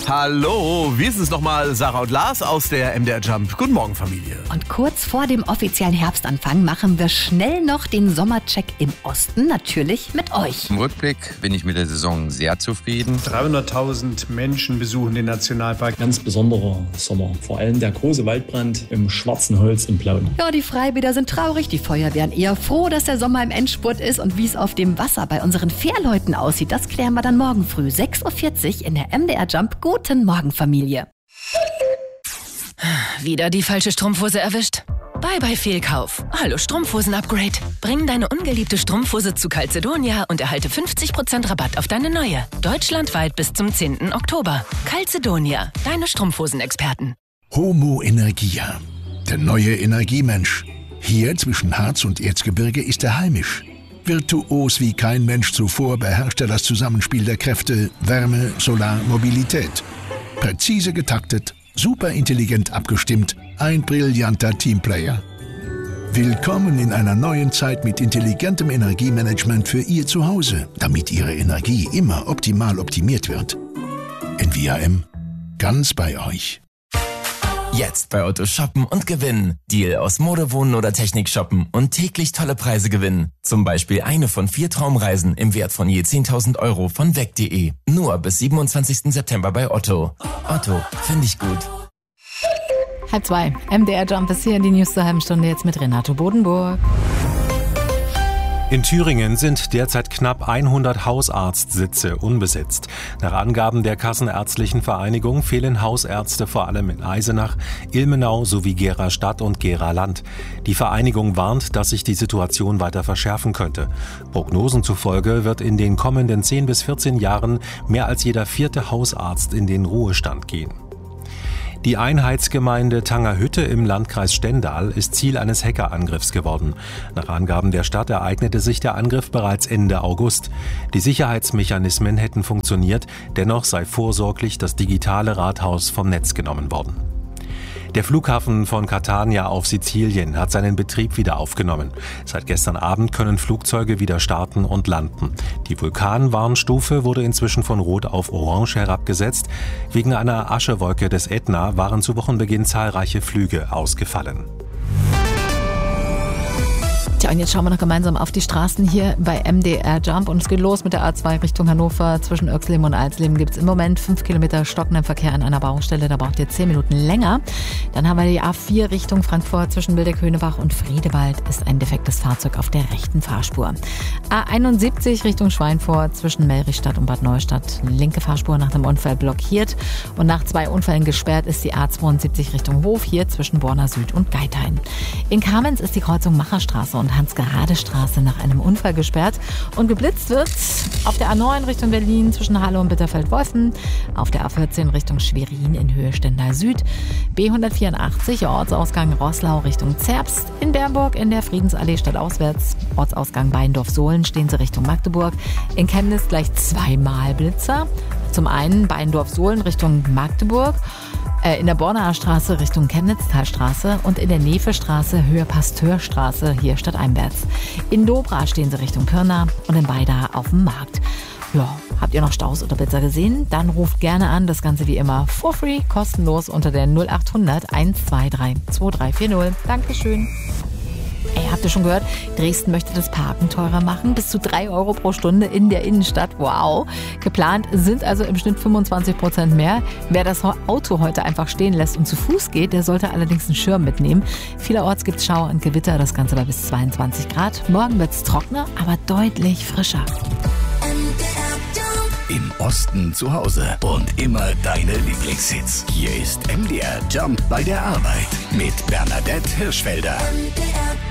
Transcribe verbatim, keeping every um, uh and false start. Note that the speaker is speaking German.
Hallo, wir sind es nochmal, Sarah und Lars aus der M D R Jump. Guten Morgen, Familie. Und kurz vor dem offiziellen Herbstanfang machen wir schnell noch den Sommercheck im Osten, natürlich mit euch. Im Rückblick bin ich mit der Saison sehr zufrieden. dreihunderttausend Menschen besuchen den Nationalpark. Ganz besonderer Sommer, vor allem der große Waldbrand im Schwarzen Holz in Plauen. Ja, die Freibäder sind traurig, die Feuerwehren eher froh, dass der Sommer im Endspurt ist. Und wie es auf dem Wasser bei unseren Fährleuten aussieht, das klären wir dann morgen früh, sechs Uhr vierzig in der M D R Jump. Guten Morgen, Familie. Wieder die falsche Strumpfhose erwischt? Bye bye Fehlkauf. Hallo Strumpfhosen-Upgrade. Bring deine ungeliebte Strumpfhose zu Calzedonia und erhalte fünfzig Prozent Rabatt auf deine neue. Deutschlandweit bis zum zehnten Oktober. Calzedonia, deine Strumpfhosenexperten. Homo Energia, der neue Energiemensch. Hier zwischen Harz und Erzgebirge ist er heimisch. Virtuos wie kein Mensch zuvor beherrscht er das Zusammenspiel der Kräfte Wärme, Solar, Mobilität. Präzise getaktet, superintelligent abgestimmt, ein brillanter Teamplayer. Willkommen in einer neuen Zeit mit intelligentem Energiemanagement für Ihr Zuhause, damit Ihre Energie immer optimal optimiert wird. N V A M, ganz bei euch. Jetzt bei Otto shoppen und gewinnen. Deal aus Mode, Wohnen oder Technik shoppen und täglich tolle Preise gewinnen. Zum Beispiel eine von vier Traumreisen im Wert von je zehntausend Euro von weg punkt de. Nur bis siebenundzwanzigsten September bei Otto. Otto, finde ich gut. Halb zwei. M D R Jump ist hier in die News zur halben Stunde jetzt mit Renato Bodenburg. In Thüringen sind derzeit knapp hundert Hausarztsitze unbesetzt. Nach Angaben der Kassenärztlichen Vereinigung fehlen Hausärzte vor allem in Eisenach, Ilmenau sowie Gera Stadt und Gera Land. Die Vereinigung warnt, dass sich die Situation weiter verschärfen könnte. Prognosen zufolge wird in den kommenden zehn bis vierzehn Jahren mehr als jeder vierte Hausarzt in den Ruhestand gehen. Die Einheitsgemeinde Tangerhütte im Landkreis Stendal ist Ziel eines Hackerangriffs geworden. Nach Angaben der Stadt ereignete sich der Angriff bereits Ende August. Die Sicherheitsmechanismen hätten funktioniert, dennoch sei vorsorglich das digitale Rathaus vom Netz genommen worden. Der Flughafen von Catania auf Sizilien hat seinen Betrieb wieder aufgenommen. Seit gestern Abend können Flugzeuge wieder starten und landen. Die Vulkanwarnstufe wurde inzwischen von Rot auf Orange herabgesetzt. Wegen einer Aschewolke des Ätna waren zu Wochenbeginn zahlreiche Flüge ausgefallen. Tja, und jetzt schauen wir noch gemeinsam auf die Straßen hier bei M D R Jump. Und es geht los mit der A zwei Richtung Hannover. Zwischen Oechsleben und Alsleben gibt es im Moment fünf Kilometer stockenden Verkehr an einer Baustelle. Da braucht ihr zehn Minuten länger. Dann haben wir die A vier Richtung Frankfurt. Zwischen Wildeck-Höhnebach und Friedewald ist ein defektes Fahrzeug auf der rechten Fahrspur. A einundsiebzig Richtung Schweinfurt. Zwischen Melrichstadt und Bad Neustadt. Linke Fahrspur nach dem Unfall blockiert. Und nach zwei Unfällen gesperrt ist die A zweiundsiebzig Richtung Hof. Hier zwischen Borna Süd und Geithain. In Kamenz ist die Kreuzung Macherstraße und Hans-Gerade-Straße nach einem Unfall gesperrt und geblitzt wird auf der A neun Richtung Berlin zwischen Halle und Bitterfeld-Wolfen, auf der A vierzehn Richtung Schwerin in Höhe Stendal Süd, B hundertvierundachtzig Ortsausgang Roßlau Richtung Zerbst, in Bernburg in der Friedensallee stadtauswärts, Ortsausgang Beindorf-Sohlen stehen sie Richtung Magdeburg, in Chemnitz gleich zweimal Blitzer, zum einen Beindorf-Sohlen Richtung Magdeburg, in der Bornaer Straße Richtung Chemnitztalstraße und in der Nevestraße Höhe Pasteurstraße hier stadteinwärts. In Dobra stehen sie Richtung Pirna und in Weida auf dem Markt. Ja, habt ihr noch Staus oder Blitzer gesehen? Dann ruft gerne an, das Ganze wie immer for free, kostenlos unter der null acht hundert eins zwei drei zwei drei vier null. Dankeschön. Ey, habt ihr schon gehört? Dresden möchte das Parken teurer machen. Bis zu drei Euro pro Stunde in der Innenstadt. Wow. Geplant sind also im Schnitt fünfundzwanzig Prozent mehr. Wer das Auto heute einfach stehen lässt und zu Fuß geht, der sollte allerdings einen Schirm mitnehmen. Vielerorts gibt es Schauer und Gewitter. Das Ganze bei bis zweiundzwanzig Grad. Morgen wird es trockener, aber deutlich frischer. Im Osten zu Hause und immer deine Lieblingshits. Hier ist M D R Jump bei der Arbeit mit Bernadette Hirschfelder.